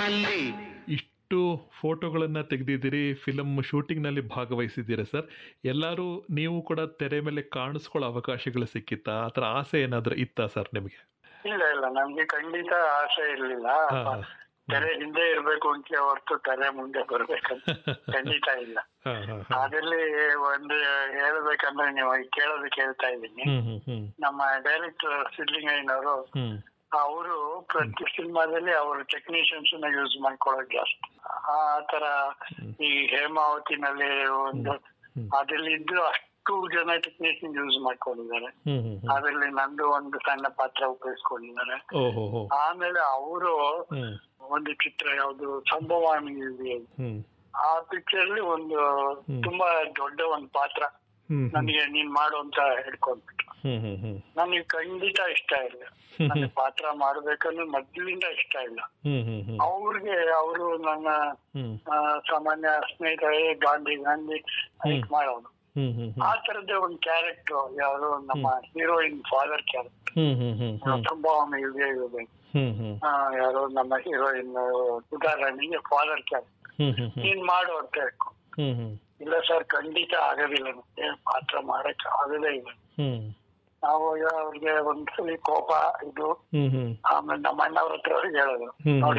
ಇಷ್ಟು ಫೋಟೋಗಳನ್ನು ತೆಗೆದಿದ್ದೀರಿ, film ಶೂಟಿಂಗ್ನಲ್ಲಿ ಭಾಗವಹಿಸಿದ್ದೀರಾ sir. ಎಲ್ಲರೂ ನೀವು ಕೂಡ ತೆರೆ ಮೇಲೆ ಕಾಣಿಸ್ಕೊಳ್ಳೋ ಅವಕಾಶಗಳು ಸಿಕ್ಕಿತ್ತಾ? ಆ ಥರ ಆಸೆ ಏನಾದರೂ ಇತ್ತಾ ಸರ್ ನಿಮಗೆ? ಇಲ್ಲ ಇಲ್ಲ, ನಮ್ಗೆ ಖಂಡಿತ ಆಸೆ ಇರ್ಲಿಲ್ಲ. ತೆರೆ ಹಿಂದೆ ಇರ್ಬೇಕು ಅಂತ ಹೊರತು ತೆರೆ ಮುಂದೆ ಬರ್ಬೇಕಂತ ಖಂಡಿತ ಇಲ್ಲ. ಅದ್ರಲ್ಲಿ ಒಂದು ಹೇಳ್ಬೇಕಂದ್ರೆ, ನೀವು ಕೇಳೋದಕ್ಕೆ ಹೇಳ್ತಾ ಇದ್ದೀನಿ, ನಮ್ಮ ಡೈರೆಕ್ಟರ್ ಸಿದ್ಲಿಂಗಯ್ಯನವರು ಅವರು ಪ್ರತಿ ಸಿನಿಮಾದಲ್ಲಿ ಅವರು ಟೆಕ್ನಿಷಿಯನ್ಸ್ ಯೂಸ್ ಮಾಡ್ಕೊಳ್ಳೋದು ಜಾಸ್ತಿ. ಆ ತರ ಈ ಹೇಮಾವತಿನಲ್ಲಿ ಒಂದು ಅದ್ರಲ್ಲಿ ಇದ್ದು ಅಷ್ಟು ಜನ ಟೆಕ್ನಿಷಿಯನ್ ಯೂಸ್ ಮಾಡ್ಕೊಂಡಿದ್ದಾರೆ. ಅದ್ರಲ್ಲಿ ನಂದು ಒಂದು ಸಣ್ಣ ಪಾತ್ರ ಉಪಯೋಗಿಸ್ಕೊಂಡಿದ್ದಾರೆ. ಆಮೇಲೆ ಅವರು ಒಂದು ಚಿತ್ರ ಯಾವ್ದು ಸಂಭವಾಮಿ, ಆ ಪಿಕ್ಚರ್ ಅಲ್ಲಿ ಒಂದು ತುಂಬಾ ದೊಡ್ಡ ಒಂದು ಪಾತ್ರ ನನಗೆ ನೀನ್ ಮಾಡು ಅಂತ ಹಿಡ್ಕೊಂಡ್ಬಿಟ್ರು. ನನಗೆ ಖಂಡಿತ ಇಷ್ಟ ಇಲ್ಲ, ನನಗೆ ಪಾತ್ರ ಮಾಡ್ಬೇಕಂದ್ರೆ ಮೊದ್ಲಿಂದ ಇಷ್ಟ ಇಲ್ಲ. ಅವ್ರಿಗೆ ಅವರು ನನ್ನ ಸಾಮಾನ್ಯ ಸ್ನೇಹಿತರೇ ಗಾಂಧಿ ಮಾಡೋದು. ಆ ತರದ್ದೇ ಒಂದು ಕ್ಯಾರೆಕ್ಟರ್, ಯಾರು ನಮ್ಮ ಹೀರೋಯಿನ್ ಫಾದರ್ ಕ್ಯಾರೆಕ್ಟರ್ ಸಂಭವಾಮಿ ಯಾರು ನಮ್ಮ ಹೀರೋಯಿನ್ ಸುಧಾರಾಣಿಗೆ ಫಾದರ್ ಕ್ಯಾರೆಕ್ಟರ್ ನೀನ್ ಮಾಡು ಅಂತ ಹೇಳ್ಕೊ. ಇಲ್ಲ ಸರ್ ಖಂಡಿತ ಆಗೋದಿಲ್ಲ, ಮತ್ತೆ ಪಾತ್ರ ಮಾಡಕ್ ಆಗೋದೇ ಇಲ್ಲ. ನಾವು ಅವ್ರಿಗೆ ಒಂದ್ಸಲಿ ಕೋಪ ಇದು, ಆಮೇಲೆ ನಮ್ಮ ಅಣ್ಣವ್ರ ಹತ್ರ ಅವ್ರಿಗೆ ಹೇಳೋದು, ನೋಡಿ